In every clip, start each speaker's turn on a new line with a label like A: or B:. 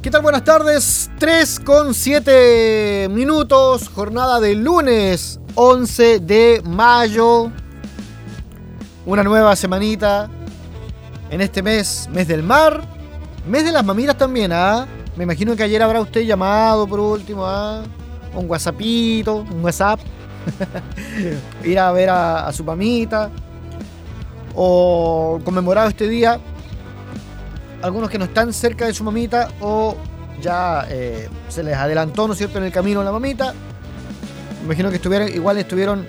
A: ¿Qué tal? Buenas tardes, 3:07, jornada de lunes 11 de mayo, una nueva semanita en este mes del mar, mes de las mamitas también, ¿ah? Me imagino que ayer habrá usted llamado por último, un WhatsAppito, un WhatsApp, ir a ver a su mamita, o conmemorado este día, algunos que no están cerca de su mamita o ya se les adelantó, ¿no es cierto?, en el camino a la mamita. Me imagino que estuvieron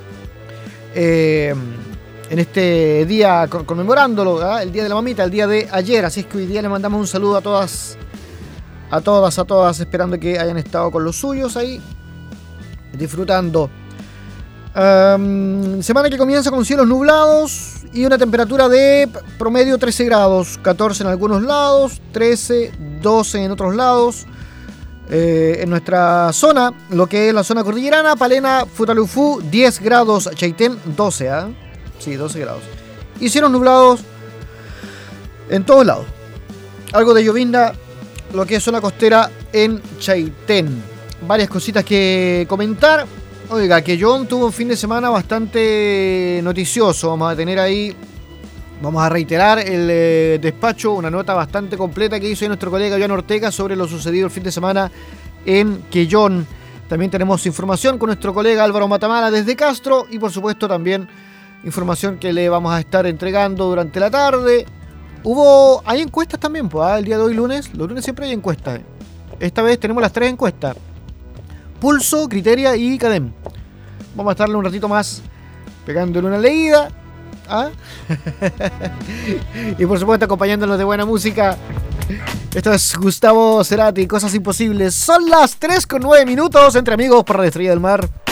A: en este día conmemorándolo, el día de la mamita, el día de ayer. Así es que hoy día le mandamos un saludo a todas, esperando que hayan estado con los suyos ahí, disfrutando. Semana que comienza con cielos nublados y una temperatura de promedio 13 grados, 14 en algunos lados, 13, 12 en otros lados. En nuestra zona, lo que es la zona cordillerana, Palena, Futalufú, 10 grados, Chaitén, 12, sí, 12 grados. Y cielos nublados en todos lados. Algo de llovizna, lo que es zona costera en Chaitén. Varias cositas que comentar. Oiga, que John tuvo un fin de semana bastante noticioso. Vamos a reiterar el despacho, una nota bastante completa que hizo nuestro colega Joan Ortega sobre lo sucedido el fin de semana en Quellón. También tenemos información con nuestro colega Álvaro Matamala desde Castro y por supuesto también información que le vamos a estar entregando durante la tarde. Hay encuestas también, el día de hoy lunes. Los lunes siempre hay encuestas. Esta vez tenemos las 3 encuestas: Pulso, Criteria y Cadem. Vamos a estarle un ratito más pegándole una leída. Y por supuesto acompañándonos de buena música. Esto es Gustavo Cerati, Cosas Imposibles. Son las 3:09 entre amigos por Radio Estrella del Mar.